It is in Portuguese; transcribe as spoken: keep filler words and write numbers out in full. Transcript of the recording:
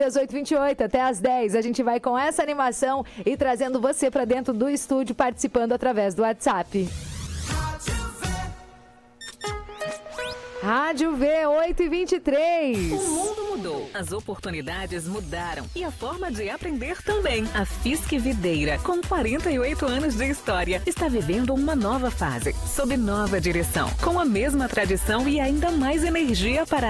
Às oito e vinte e oito até às dez, a gente vai com essa animação e trazendo você para dentro do estúdio, participando através do WhatsApp. Rádio V, oito e vinte e três. O mundo mudou, as oportunidades mudaram e a forma de aprender também. A Fiesc Videira, com quarenta e oito anos de história, está vivendo uma nova fase, sob nova direção, com a mesma tradição e ainda mais energia para